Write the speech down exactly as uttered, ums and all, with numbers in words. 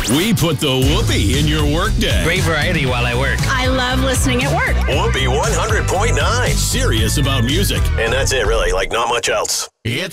We put the whoopee in your workday. Great variety while I work. I love listening at work. Whoopee one hundred point nine. Serious about music. And that's it, really. Like, not much else. It's